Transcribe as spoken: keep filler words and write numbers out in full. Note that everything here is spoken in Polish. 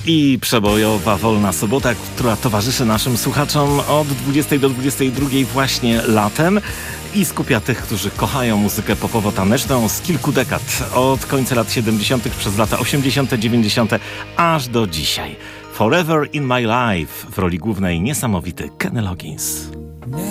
I przebojowa wolna sobota, która towarzyszy naszym słuchaczom od dwudziestej do dwudziestej drugiej właśnie latem i skupia tych, którzy kochają muzykę popowo-taneczną z kilku dekad, od końca lat siedemdziesiątych przez lata osiemdziesiąte, dziewięćdziesiąte aż do dzisiaj. Forever in My Life, w roli głównej niesamowity Kenny Loggins.